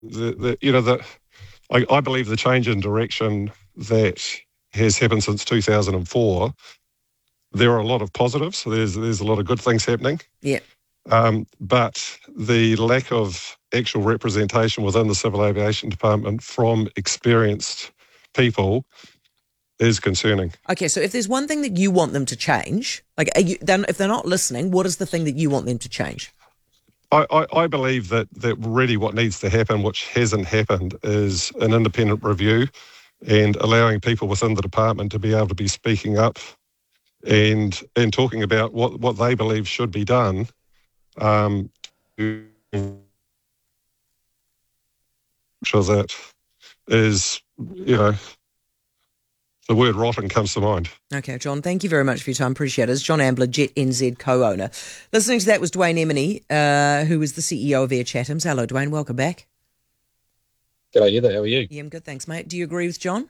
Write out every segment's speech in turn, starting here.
I believe the change in direction that has happened since 2004, there are a lot of positives. There's a lot of good things happening. Yeah. But the lack of actual representation within the Civil Aviation Department from experienced people is concerning. Okay, so if there's one thing that you want them to change, if they're not listening, what is the thing that you want them to change? I believe that really what needs to happen, which hasn't happened, is an independent review and allowing people within the department to be able to be speaking up and talking about what they believe should be done. So that is, the word rotten comes to mind. Okay, John, thank you very much for your time. Appreciate it. It's John Ambler, Jet NZ co-owner. Listening to that was Dwayne Emeny, who is the CEO of Air Chatham's. Hello, Dwayne. Welcome back. G'day, Heather. How are you? Yeah, I'm good, thanks, mate. Do you agree with John?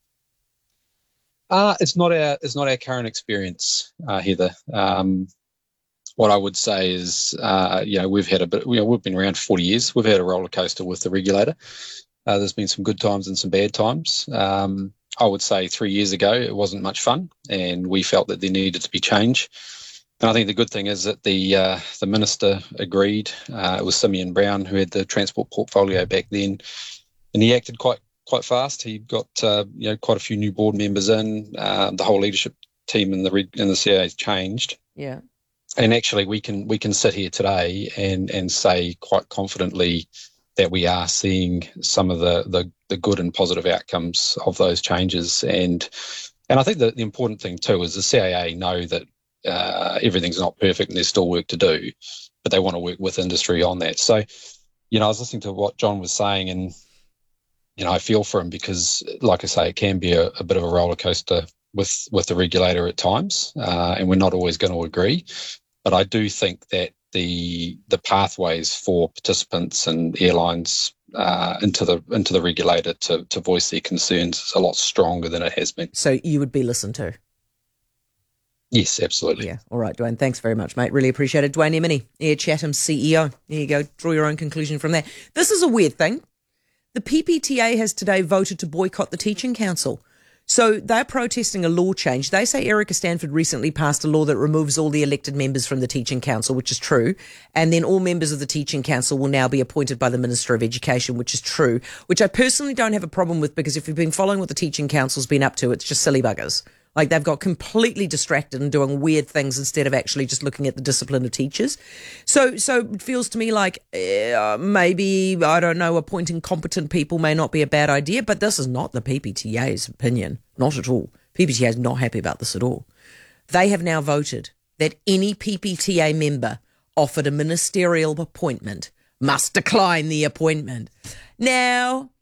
It's not our current experience, Heather. What I would say is, we've had we've been around 40 years. We've had a roller coaster with the regulator. There's been some good times and some bad times. I would say 3 years ago it wasn't much fun, and we felt that there needed to be change. And I think the good thing is that the minister agreed. It was Simeon Brown who had the transport portfolio back then, and he acted quite fast. He got quite a few new board members in. The whole leadership team in the CAA changed. Yeah. And actually, we can sit here today and say quite confidently that we are seeing some of the good and positive outcomes of those changes. And I think that the important thing too is the CAA know that everything's not perfect and there's still work to do, but they want to work with industry on that. So, I was listening to what John was saying, and I feel for him because, like I say, it can be a bit of a roller coaster with the regulator at times, and we're not always going to agree. But I do think that the pathways for participants and airlines into the regulator to voice their concerns is a lot stronger than it has been. So you would be listened to? Yes, absolutely. Yeah. All right, Dwayne. Thanks very much, mate. Really appreciate it. Dwayne Emeny, Air Chatham's CEO. There you go. Draw your own conclusion from that. This is a weird thing. The PPTA has today voted to boycott the Teaching Council. So they're protesting a law change. They say Erica Stanford recently passed a law that removes all the elected members from the Teaching Council, which is true. And then all members of the Teaching Council will now be appointed by the Minister of Education, which is true, which I personally don't have a problem with, because if you've been following what the Teaching Council's been up to, it's just silly buggers. Like, they've got completely distracted and doing weird things instead of actually just looking at the discipline of teachers. So it feels to me like maybe, I don't know, appointing competent people may not be a bad idea, but this is not the PPTA's opinion. Not at all. PPTA is not happy about this at all. They have now voted that any PPTA member offered a ministerial appointment must decline the appointment. Now,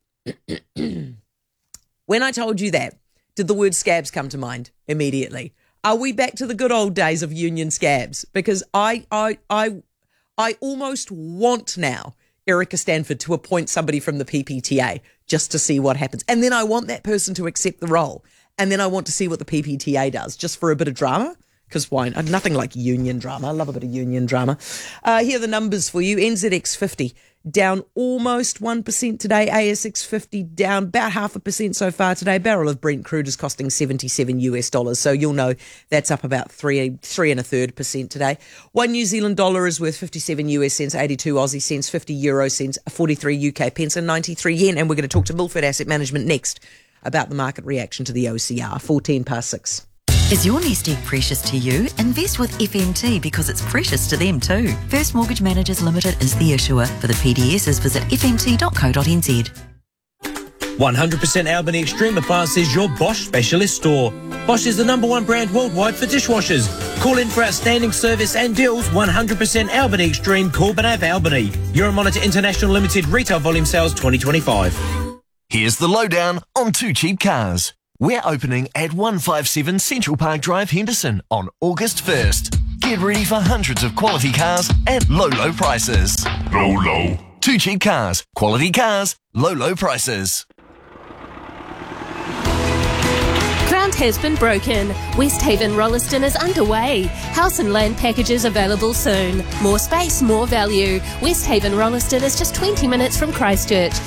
when I told you that, did the word scabs come to mind immediately? Are we back to the good old days of union scabs? Because I almost want now Erica Stanford to appoint somebody from the PPTA just to see what happens. And then I want that person to accept the role. And then I want to see what the PPTA does, just for a bit of drama. Because why? Nothing like union drama. I love a bit of union drama. Here are the numbers for you. NZX 50 down almost 1% today. ASX 50 down about 0.5% so far today. A barrel of Brent crude is costing $77. So you'll know that's up about 3.33% today. One New Zealand dollar is worth 57 US cents, 82 Aussie cents, 50 euro cents, 43 UK pence, and 93 yen. And we're going to talk to Milford Asset Management next about the market reaction to the OCR. 6:14. Is your nest egg precious to you? Invest with FMT because it's precious to them too. First Mortgage Managers Limited is the issuer. For the PDSs, visit fmt.co.nz. 100% Albany Extreme Appliances, your Bosch specialist store. Bosch is the #1 brand worldwide for dishwashers. Call in for outstanding service and deals. 100% Albany Extreme, Corbin Ave, Albany. Euromonitor International Limited Retail Volume Sales 2025. Here's the lowdown on Too Cheap Cars. We're opening at 157 Central Park Drive, Henderson on August 1st. Get ready for hundreds of quality cars at low prices. Low. Too Cheap Cars. Quality cars, low prices. has been broken. Westhaven Rolleston is underway. House and land packages available soon. More space, more value. Westhaven Rolleston is just 20 minutes from Christchurch.